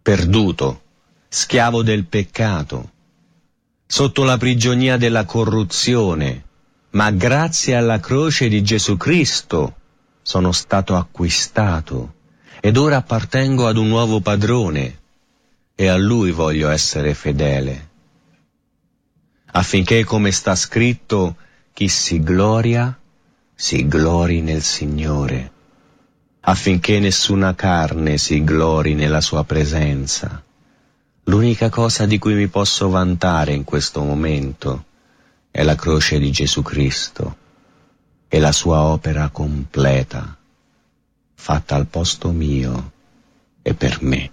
sperduto, schiavo del peccato, sotto la prigionia della corruzione, ma grazie alla croce di Gesù Cristo sono stato acquistato ed ora appartengo ad un nuovo padrone e a Lui voglio essere fedele, affinché, come sta scritto, chi si glori nel Signore, affinché nessuna carne si glori nella sua presenza. L'unica cosa di cui mi posso vantare in questo momento è la croce di Gesù Cristo e la sua opera completa, fatta al posto mio e per me.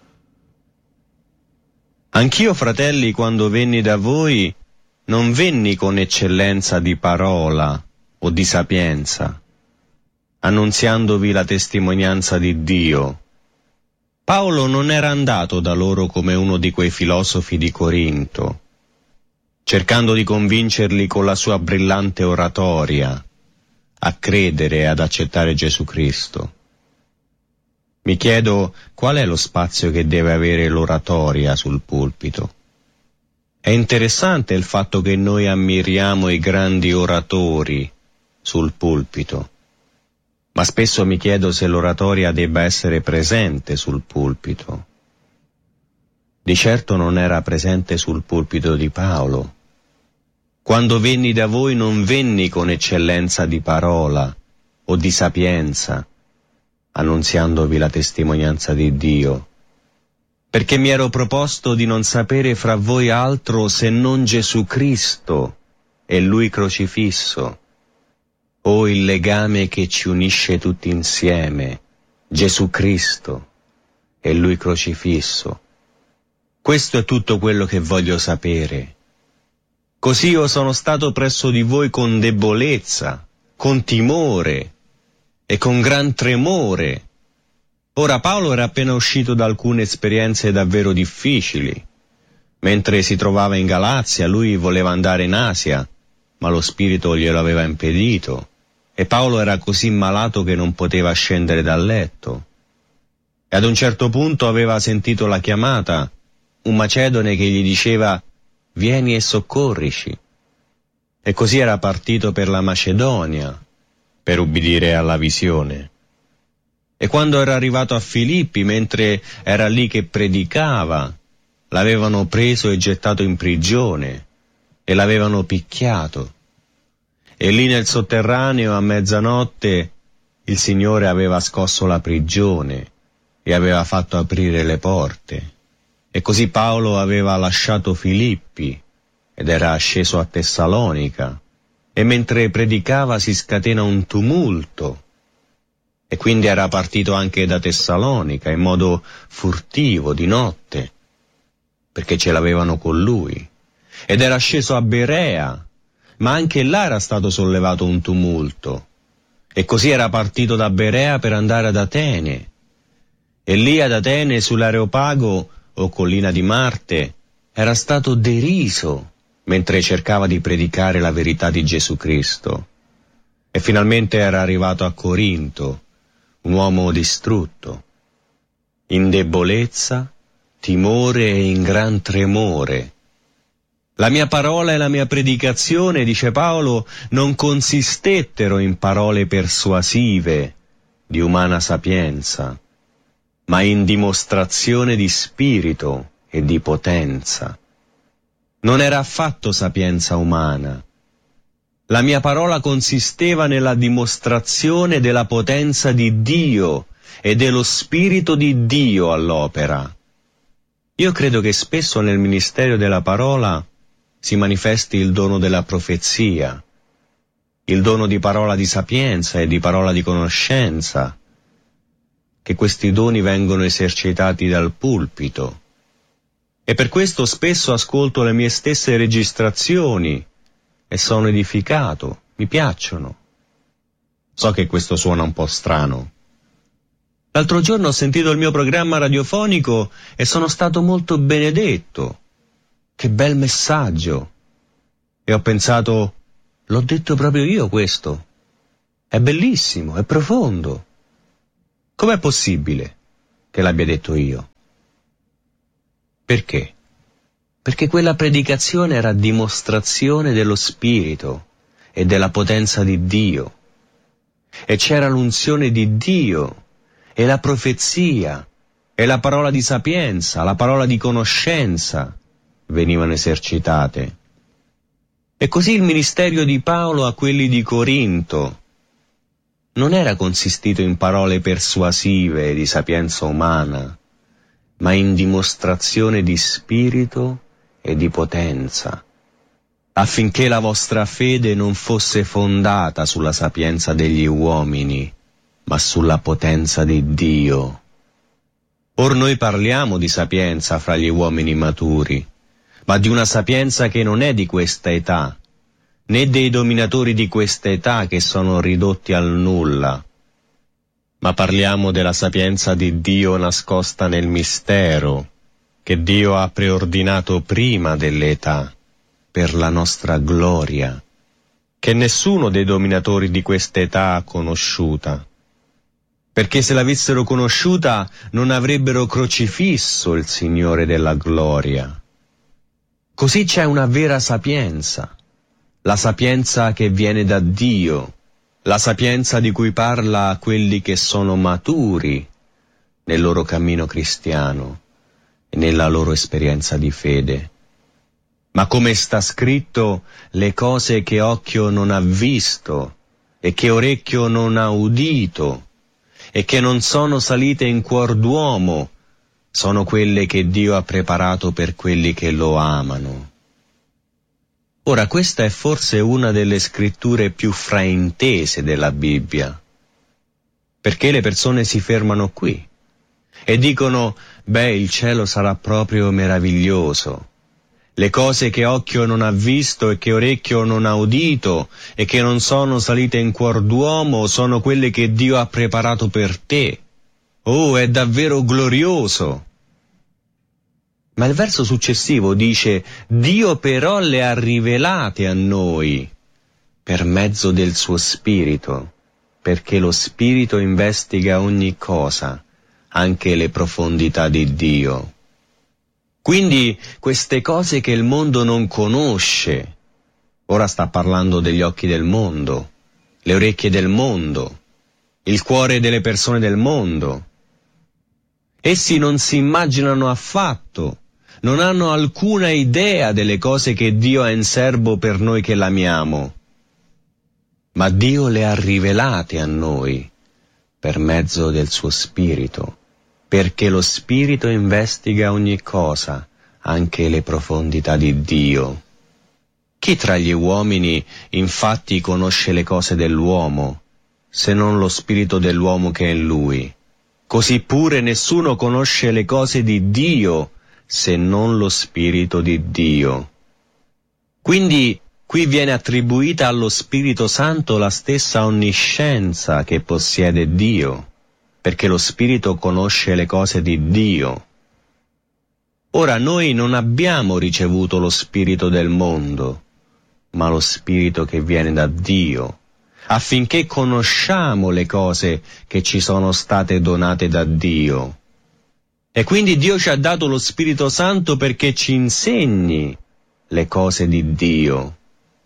Anch'io, fratelli, quando venni da voi, non venni con eccellenza di parola o di sapienza, annunziandovi la testimonianza di Dio. Paolo non era andato da loro come uno di quei filosofi di Corinto, cercando di convincerli con la sua brillante oratoria a credere e ad accettare Gesù Cristo. Mi chiedo qual è lo spazio che deve avere l'oratoria sul pulpito. È interessante il fatto che noi ammiriamo i grandi oratori sul pulpito, ma spesso mi chiedo se l'oratoria debba essere presente sul pulpito. Di certo non era presente sul pulpito di Paolo. Quando venni da voi non venni con eccellenza di parola o di sapienza, annunziandovi la testimonianza di Dio, perché mi ero proposto di non sapere fra voi altro se non Gesù Cristo e Lui crocifisso, o il legame che ci unisce tutti insieme, Gesù Cristo e Lui crocifisso. Questo è tutto quello che voglio sapere. Così io sono stato presso di voi con debolezza, con timore e con gran tremore. Ora Paolo era appena uscito da alcune esperienze davvero difficili. Mentre si trovava in Galazia, lui voleva andare in Asia, ma lo spirito glielo aveva impedito, e Paolo era così malato che non poteva scendere dal letto. E ad un certo punto aveva sentito la chiamata, un macedone che gli diceva: «Vieni e soccorrici». E così era partito per la Macedonia, per ubbidire alla visione. E quando era arrivato a Filippi, mentre era lì che predicava, l'avevano preso e gettato in prigione e l'avevano picchiato. E lì nel sotterraneo a mezzanotte il Signore aveva scosso la prigione e aveva fatto aprire le porte. E così Paolo aveva lasciato Filippi ed era sceso a Tessalonica, e mentre predicava si scatena un tumulto. E quindi era partito anche da Tessalonica in modo furtivo, di notte, perché ce l'avevano con lui. Ed era sceso a Berea, ma anche là era stato sollevato un tumulto. E così era partito da Berea per andare ad Atene. E lì ad Atene, sull'Areopago, o collina di Marte, era stato deriso mentre cercava di predicare la verità di Gesù Cristo. E finalmente era arrivato a Corinto, un uomo distrutto, in debolezza, timore e in gran tremore. La mia parola e la mia predicazione, dice Paolo, non consistettero in parole persuasive di umana sapienza, ma in dimostrazione di spirito e di potenza. Non era affatto sapienza umana. La mia parola consisteva nella dimostrazione della potenza di Dio e dello Spirito di Dio all'opera. Io credo che spesso nel ministero della parola si manifesti il dono della profezia, il dono di parola di sapienza e di parola di conoscenza, che questi doni vengono esercitati dal pulpito. E per questo spesso ascolto le mie stesse registrazioni e sono edificato, mi piacciono. So che questo suona un po' strano. L'altro giorno ho sentito il mio programma radiofonico e sono stato molto benedetto. Che bel messaggio! E ho pensato, l'ho detto proprio io questo. È bellissimo, è profondo. Com'è possibile che l'abbia detto io? Perché? Perché quella predicazione era dimostrazione dello Spirito e della potenza di Dio. E c'era l'unzione di Dio, e la profezia, e la parola di sapienza, la parola di conoscenza venivano esercitate. E così il ministero di Paolo a quelli di Corinto non era consistito in parole persuasive di sapienza umana, ma in dimostrazione di spirito e di potenza, affinché la vostra fede non fosse fondata sulla sapienza degli uomini, ma sulla potenza di Dio. Or noi parliamo di sapienza fra gli uomini maturi, ma di una sapienza che non è di questa età, né dei dominatori di questa età che sono ridotti al nulla, ma parliamo della sapienza di Dio nascosta nel mistero, che Dio ha preordinato prima delle età, per la nostra gloria, che nessuno dei dominatori di questa età ha conosciuta, perché se l'avessero conosciuta non avrebbero crocifisso il Signore della gloria. Così c'è una vera sapienza, la sapienza che viene da Dio, la sapienza di cui parla quelli che sono maturi nel loro cammino cristiano e nella loro esperienza di fede. Ma come sta scritto, le cose che occhio non ha visto e che orecchio non ha udito e che non sono salite in cuor d'uomo sono quelle che Dio ha preparato per quelli che lo amano. Ora, questa è forse una delle scritture più fraintese della Bibbia, perché le persone si fermano qui e dicono, il cielo sarà proprio meraviglioso. Le cose che occhio non ha visto e che orecchio non ha udito e che non sono salite in cuor d'uomo sono quelle che Dio ha preparato per te. Oh, è davvero glorioso! Ma il verso successivo dice, Dio però le ha rivelate a noi per mezzo del suo Spirito, perché lo Spirito investiga ogni cosa, anche le profondità di Dio. Quindi queste cose che il mondo non conosce, ora sta parlando degli occhi del mondo, le orecchie del mondo, il cuore delle persone del mondo. Essi non si immaginano affatto, non hanno alcuna idea delle cose che Dio ha in serbo per noi che l'amiamo, ma Dio le ha rivelate a noi per mezzo del suo Spirito, perché lo Spirito investiga ogni cosa, anche le profondità di Dio. Chi tra gli uomini infatti conosce le cose dell'uomo, se non lo spirito dell'uomo che è in lui? Così pure nessuno conosce le cose di Dio, se non lo Spirito di Dio. Quindi qui viene attribuita allo Spirito Santo la stessa onniscienza che possiede Dio, perché lo Spirito conosce le cose di Dio. Ora noi non abbiamo ricevuto lo spirito del mondo, ma lo Spirito che viene da Dio, affinché conosciamo le cose che ci sono state donate da Dio. E quindi Dio ci ha dato lo Spirito Santo perché ci insegni le cose di Dio.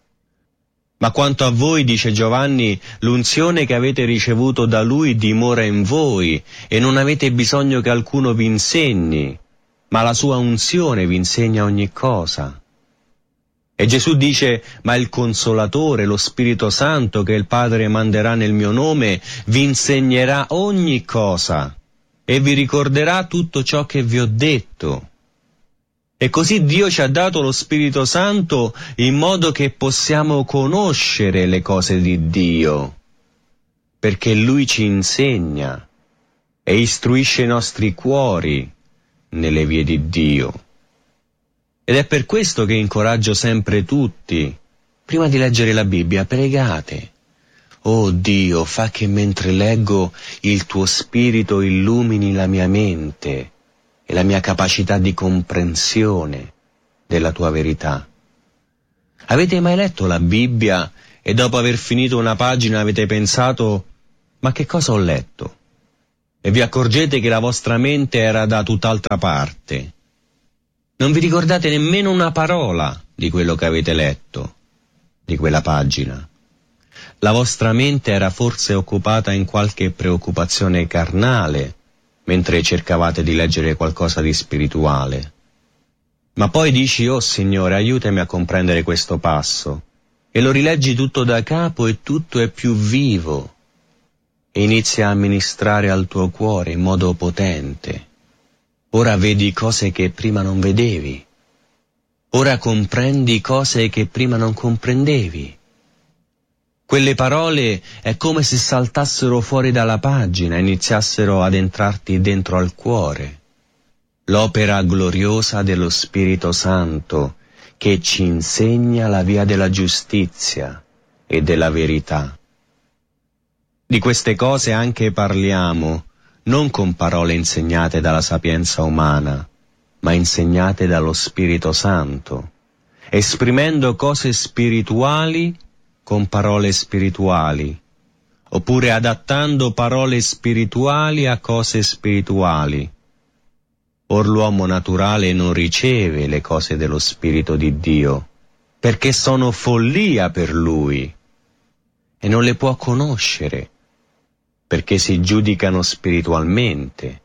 Ma quanto a voi, dice Giovanni, l'unzione che avete ricevuto da Lui dimora in voi e non avete bisogno che alcuno vi insegni, ma la sua unzione vi insegna ogni cosa. E Gesù dice, ma il Consolatore, lo Spirito Santo che il Padre manderà nel mio nome, vi insegnerà ogni cosa e vi ricorderà tutto ciò che vi ho detto. E così Dio ci ha dato lo Spirito Santo in modo che possiamo conoscere le cose di Dio, perché Lui ci insegna e istruisce i nostri cuori nelle vie di Dio. Ed è per questo che incoraggio sempre tutti, prima di leggere la Bibbia, pregate. Oh Dio, fa che mentre leggo il tuo Spirito illumini la mia mente e la mia capacità di comprensione della tua verità. Avete mai letto la Bibbia e dopo aver finito una pagina avete pensato, ma che cosa ho letto? E vi accorgete che la vostra mente era da tutt'altra parte? Non vi ricordate nemmeno una parola di quello che avete letto, di quella pagina. La vostra mente era forse occupata in qualche preoccupazione carnale, mentre cercavate di leggere qualcosa di spirituale. Ma poi dici: «Oh Signore, aiutami a comprendere questo passo», e lo rileggi tutto da capo e tutto è più vivo, e inizia a ministrare al tuo cuore in modo potente. Ora vedi cose che prima non vedevi. Ora comprendi cose che prima non comprendevi. Quelle parole è come se saltassero fuori dalla pagina e iniziassero ad entrarti dentro al cuore. L'opera gloriosa dello Spirito Santo che ci insegna la via della giustizia e della verità. Di queste cose anche parliamo, non con parole insegnate dalla sapienza umana, ma insegnate dallo Spirito Santo, esprimendo cose spirituali con parole spirituali, oppure adattando parole spirituali a cose spirituali. Or l'uomo naturale non riceve le cose dello Spirito di Dio, perché sono follia per lui, e non le può conoscere, perché si giudicano spiritualmente.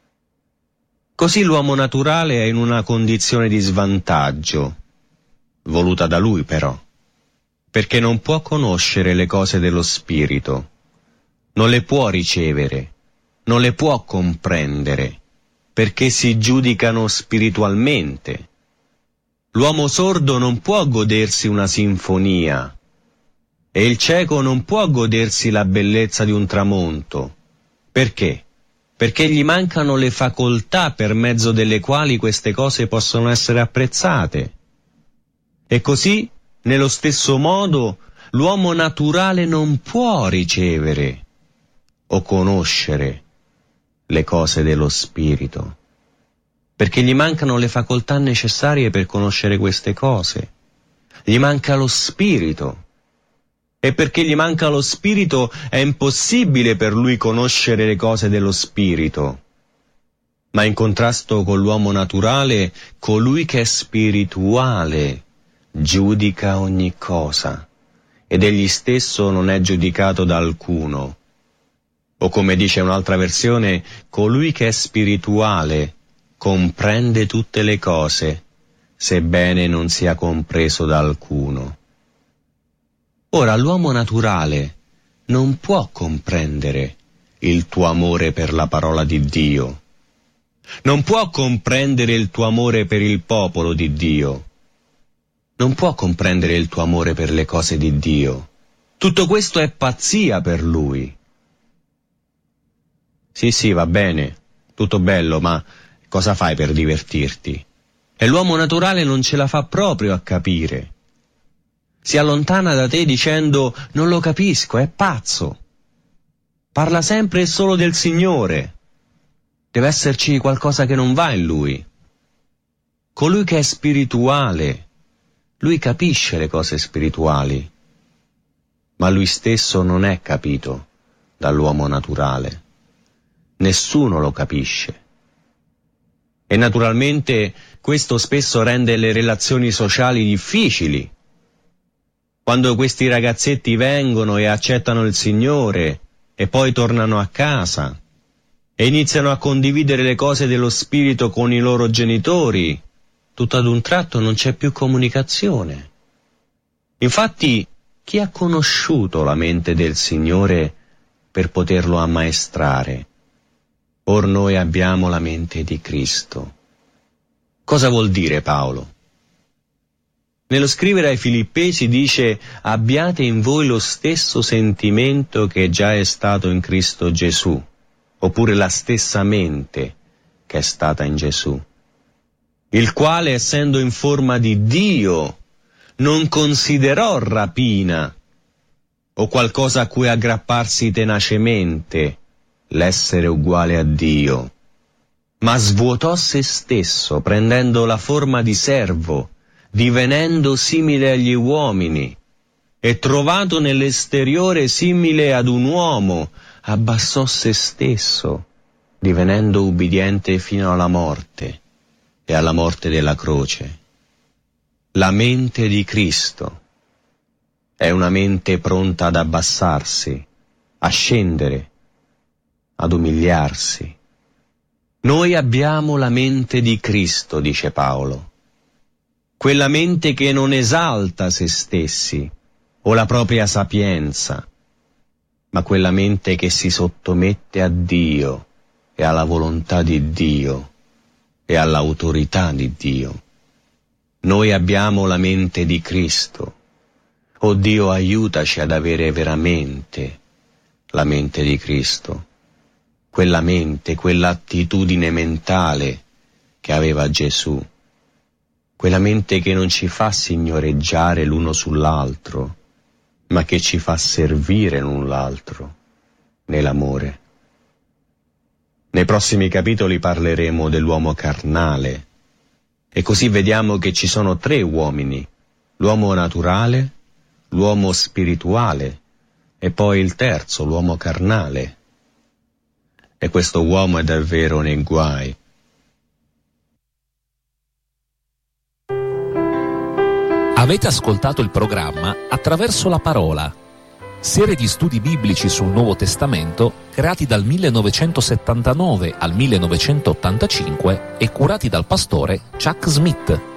Così l'uomo naturale è in una condizione di svantaggio, voluta da lui però, perché non può conoscere le cose dello Spirito, non le può ricevere, non le può comprendere, perché si giudicano spiritualmente. L'uomo sordo non può godersi una sinfonia, e il cieco non può godersi la bellezza di un tramonto. Perché? Perché gli mancano le facoltà per mezzo delle quali queste cose possono essere apprezzate. E così, nello stesso modo, l'uomo naturale non può ricevere o conoscere le cose dello Spirito, perché gli mancano le facoltà necessarie per conoscere queste cose. Gli manca lo Spirito, e perché gli manca lo Spirito è impossibile per lui conoscere le cose dello Spirito. Ma in contrasto con l'uomo naturale, colui che è spirituale giudica ogni cosa, ed egli stesso non è giudicato da alcuno. O come dice un'altra versione, colui che è spirituale comprende tutte le cose, sebbene non sia compreso da alcuno. Ora l'uomo naturale non può comprendere il tuo amore per la parola di Dio, non può comprendere il tuo amore per il popolo di Dio, non può comprendere il tuo amore per le cose di Dio. Tutto questo è pazzia per lui. Sì, va bene, tutto bello, ma cosa fai per divertirti? E l'uomo naturale non ce la fa proprio a capire. Si allontana da te dicendo: non lo capisco, è pazzo. Parla sempre e solo del Signore. Deve esserci qualcosa che non va in lui. Colui che è spirituale, lui capisce le cose spirituali, ma lui stesso non è capito dall'uomo naturale. Nessuno lo capisce. E naturalmente questo spesso rende le relazioni sociali difficili. Quando questi ragazzetti vengono e accettano il Signore e poi tornano a casa e iniziano a condividere le cose dello Spirito con i loro genitori, tutto ad un tratto non c'è più comunicazione. Infatti, chi ha conosciuto la mente del Signore per poterlo ammaestrare? Or noi abbiamo la mente di Cristo. Cosa vuol dire Paolo? Nello scrivere ai Filippesi dice: abbiate in voi lo stesso sentimento che già è stato in Cristo Gesù, oppure la stessa mente che è stata in Gesù, il quale, essendo in forma di Dio, non considerò rapina o qualcosa a cui aggrapparsi tenacemente l'essere uguale a Dio, ma svuotò se stesso, prendendo la forma di servo, divenendo simile agli uomini, e trovato nell'esteriore simile ad un uomo, abbassò se stesso, divenendo ubbidiente fino alla morte, e alla morte della croce. La mente di Cristo è una mente pronta ad abbassarsi, a scendere, ad umiliarsi. Noi abbiamo la mente di Cristo, dice Paolo, quella mente che non esalta se stessi o la propria sapienza, ma quella mente che si sottomette a Dio e alla volontà di Dio e all'autorità di Dio. Noi abbiamo la mente di Cristo. Oh Dio, aiutaci ad avere veramente la mente di Cristo, quella mente, quell'attitudine mentale che aveva Gesù, quella mente che non ci fa signoreggiare l'uno sull'altro, ma che ci fa servire l'un l'altro nell'amore. Nei prossimi capitoli parleremo dell'uomo carnale, e così vediamo che ci sono 3 uomini, l'uomo naturale, l'uomo spirituale e poi il terzo, l'uomo carnale. E questo uomo è davvero nei guai. Avete ascoltato il programma Attraverso la Parola, serie di studi biblici sul Nuovo Testamento creati dal 1979 al 1985 e curati dal pastore Chuck Smith.